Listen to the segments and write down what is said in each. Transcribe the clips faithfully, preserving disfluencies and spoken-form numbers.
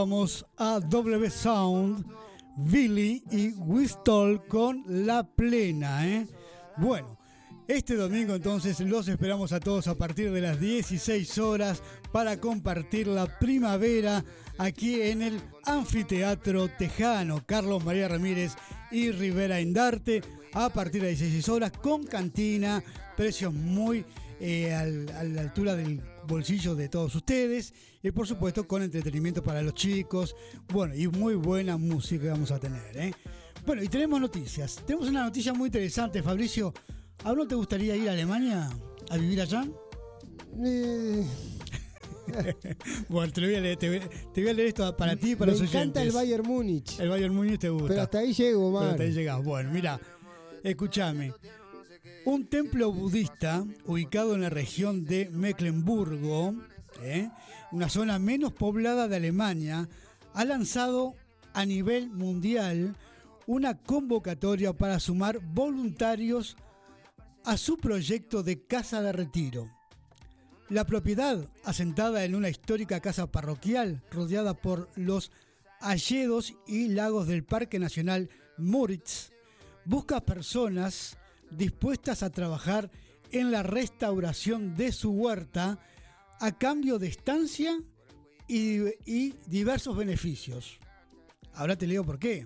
Vamos a W Sound, Billy y Wistol con La Plena, ¿eh? Bueno, este domingo entonces los esperamos a todos a partir de las dieciséis horas para compartir la primavera aquí en el Anfiteatro Tejano Carlos María Ramírez y Rivera Indarte a partir de las dieciséis horas con cantina, precios muy eh, al, a la altura del bolsillo de todos ustedes y por supuesto con entretenimiento para los chicos, bueno, y muy buena música que vamos a tener, ¿eh? Bueno, y tenemos noticias, tenemos una noticia muy interesante, Fabricio. ¿A uno te gustaría ir a Alemania a vivir allá? Eh... Bueno, te, lo voy a leer, te, voy, te voy a leer esto para ti y para Me los oyentes. Me encanta el Bayern Múnich. El Bayern Múnich te gusta. Pero hasta ahí llego, man. Pero hasta ahí llegás. Bueno, mira, escúchame. Un templo budista ubicado en la región de Mecklemburgo, ¿eh? una zona menos poblada de Alemania, ha lanzado a nivel mundial una convocatoria para sumar voluntarios a su proyecto de casa de retiro. La propiedad, asentada en una histórica casa parroquial rodeada por los hayedos y lagos del Parque Nacional Müritz, busca personas dispuestas a trabajar en la restauración de su huerta a cambio de estancia y, y diversos beneficios. Ahora te leo por qué.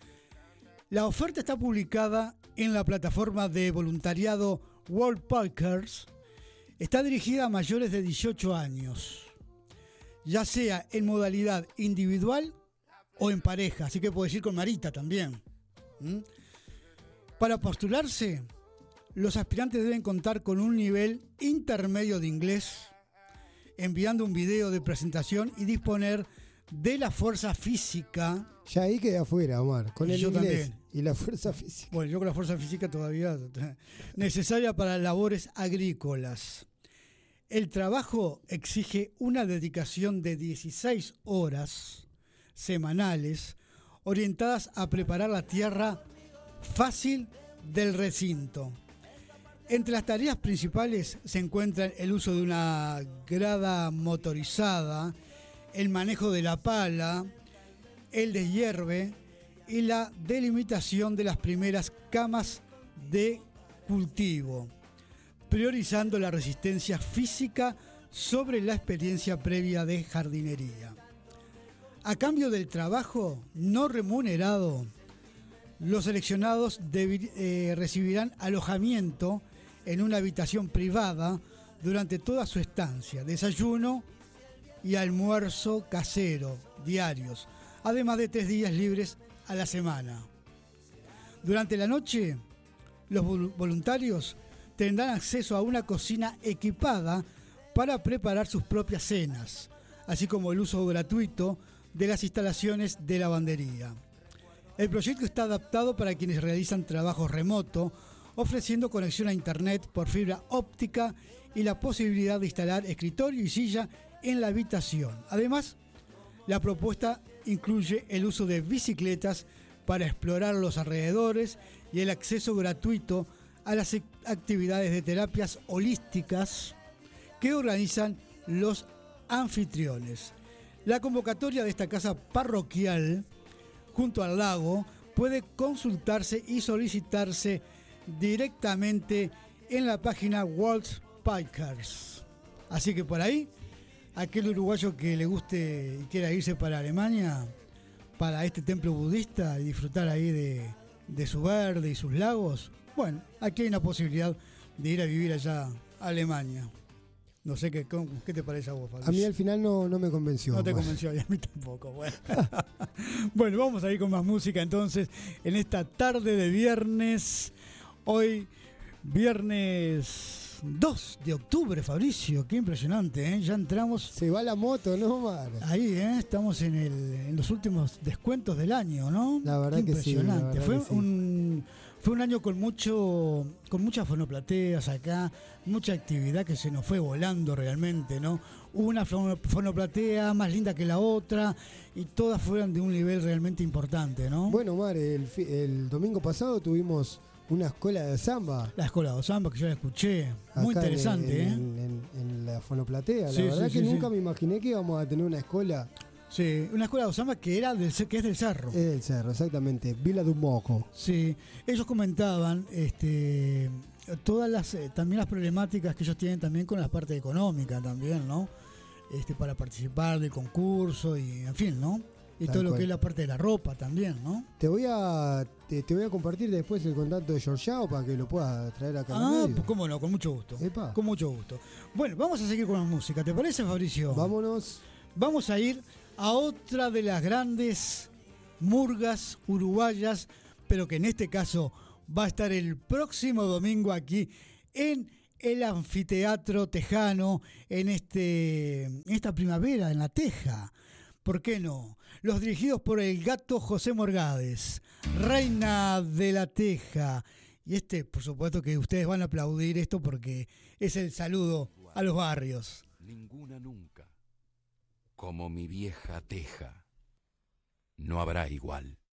La oferta está publicada en la plataforma de voluntariado World Parkers. Está dirigida a mayores de dieciocho años, ya sea en modalidad individual o en pareja, así que puedes ir con Marita también. ¿Mm? Para postularse, los aspirantes deben contar con un nivel intermedio de inglés, enviando un video de presentación y disponer de la fuerza física. Ya ahí quedé afuera, Omar, con el yo inglés también. Y la fuerza física. Bueno, yo con la fuerza física todavía necesaria para labores agrícolas. El trabajo exige una dedicación de dieciséis horas semanales orientadas a preparar la tierra fácil del recinto. Entre las tareas principales se encuentran el uso de una grada motorizada, el manejo de la pala, el deshierve y la delimitación de las primeras camas de cultivo, priorizando la resistencia física sobre la experiencia previa de jardinería. A cambio del trabajo no remunerado, los seleccionados debi- eh, recibirán alojamiento en una habitación privada durante toda su estancia, desayuno y almuerzo casero diarios, además de tres días libres a la semana. Durante la noche, los voluntarios tendrán acceso a una cocina equipada para preparar sus propias cenas, así como el uso gratuito de las instalaciones de lavandería. El proyecto está adaptado para quienes realizan trabajo remoto, ofreciendo conexión a internet por fibra óptica y la posibilidad de instalar escritorio y silla en la habitación. Además, la propuesta incluye el uso de bicicletas para explorar los alrededores y el acceso gratuito a las actividades de terapias holísticas que organizan los anfitriones. La convocatoria de esta casa parroquial junto al lago puede consultarse y solicitarse directamente en la página World Bikers. Así que por ahí, aquel uruguayo que le guste y quiera irse para Alemania, para este templo budista y disfrutar ahí de, de su verde y sus lagos, bueno, aquí hay una posibilidad de ir a vivir allá a Alemania. No sé qué, qué te parece a vos, Fabricio. A mí al final no, no me convenció. No te Omar. convenció, y a mí tampoco. Bueno. Bueno, vamos a ir con más música entonces en esta tarde de viernes. Hoy, viernes dos de octubre, Fabricio. Qué impresionante, ¿eh? Ya entramos. Se va la moto, ¿no, Omar? Ahí, ¿eh? Estamos en, el, en los últimos descuentos del año, ¿no? La verdad Qué que sí. La impresionante. verdad Fue que sí. un. Fue un año con mucho, con muchas fonoplateas acá, mucha actividad que se nos fue volando realmente, ¿no? Una fonoplatea más linda que la otra y todas fueron de un nivel realmente importante, ¿no? Bueno, Omar, el, el domingo pasado tuvimos una escuela de samba. La escuela de samba que yo la escuché, muy acá interesante, en, ¿eh? En, en, en la fonoplatea. Sí, la verdad sí, que sí, nunca sí. me imaginé que íbamos a tener una escuela Sí, una escuela de samba que era del ce- que es del Cerro. Es del Cerro, exactamente. Vila de un Moco. Sí, ellos comentaban este, todas las eh, también las problemáticas que ellos tienen también con la parte económica también, ¿no? Este, para participar del concurso y en fin, ¿no? Y Tal todo lo cual. que es la parte de la ropa también, ¿no? Te voy a te, te voy a compartir después el contacto de Georgiao para que lo puedas traer acá. Ah, al pues cómo no, con mucho gusto. Epa. Con mucho gusto. Bueno, vamos a seguir con la música, ¿te parece, Fabricio? Vámonos. Vamos a ir a otra de las grandes murgas uruguayas, pero que en este caso va a estar el próximo domingo aquí en el Anfiteatro Tejano, en, este, en esta primavera, en La Teja. ¿Por qué no? Los dirigidos por el gato José Morgades, Reina de la Teja. Y este, por supuesto que ustedes van a aplaudir esto porque es el saludo a los barrios. Ninguna nunca. Como mi vieja teja, no habrá igual.